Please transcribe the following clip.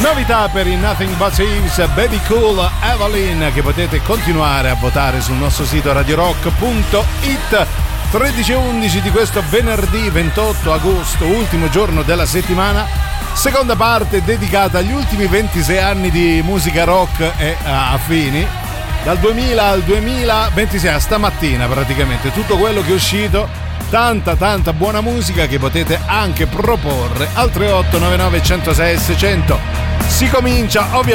Novità per i Nothing But Thieves, Baby Cool, Evelyn, che potete continuare a votare sul nostro sito radiorock.it. 13:11 di questo venerdì 28 agosto, ultimo giorno della settimana, seconda parte dedicata agli ultimi 26 anni di musica rock e affini, dal 2000 al 2026, a stamattina praticamente, tutto quello che è uscito, tanta buona musica che potete anche proporre al 3899 106 600. Si comincia ovviamente